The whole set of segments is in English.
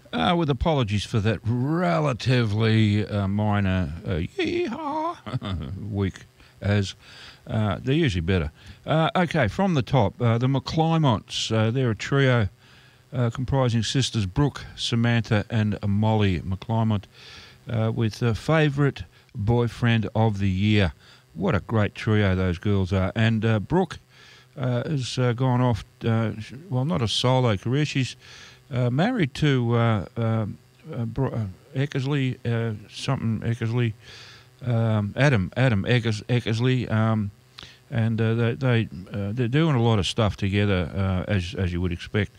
With apologies for that relatively minor yeehaw week, as they're usually better. Okay, from the top, the McClymonts. They're a trio comprising sisters Brooke, Samantha, and Molly McClymont, with Favourite Boyfriend of the Year. What a great trio those girls are. And Brooke has gone off, well, not a solo career. She's married to Eckersley, Adam Eckersley, and they're doing a lot of stuff together, as you would expect,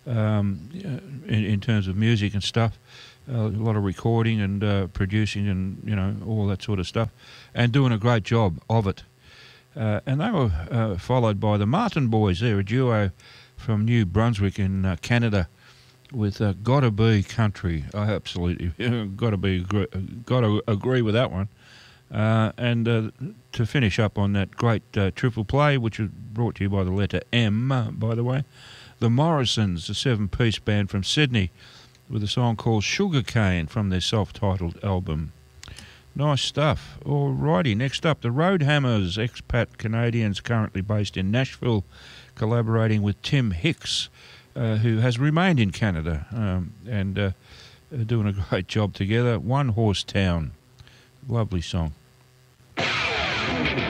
in terms of music and stuff. A lot of recording and producing and all that sort of stuff, and doing a great job of it. And they were followed by the Martin Boys. They're a duo from New Brunswick in Canada, with Gotta Be Country. I absolutely gotta agree with that one. And to finish up on that great triple play, which was brought to you by the letter M, by the way, the Morrisons, a 7-piece band from Sydney, with a song called Sugarcane from their self-titled album. Nice stuff. Alrighty, next up, the Roadhammers, expat Canadians currently based in Nashville, collaborating with Tim Hicks, who has remained in Canada, and doing a great job together. One Horse Town. Lovely song.